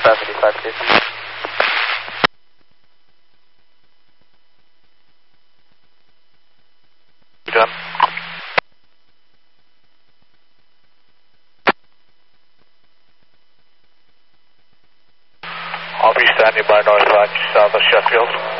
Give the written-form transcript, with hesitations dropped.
585, please. Done. I'll be standing by north 5 south of Sheffield.